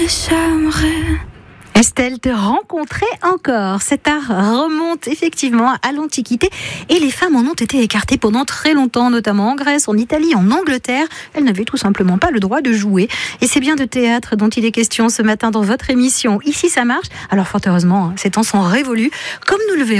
Estelle, te rencontrer encore. Cet art remonte effectivement à l'Antiquité et les femmes en ont été écartées pendant très longtemps, notamment en Grèce, en Italie, en Angleterre. Elles n'avaient tout simplement pas le droit de jouer. Et c'est bien de théâtre dont il est question ce matin dans votre émission. Ici, ça marche. Alors fort heureusement, ces temps sont révolus, comme nous le verrons.